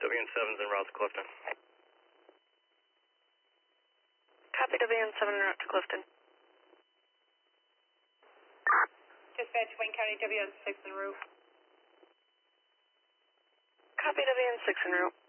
WN7's en route to Clifton. Copy WN7 en route to Clifton. Dispatch, Wayne County WN6 en route. Copy WN6 en route.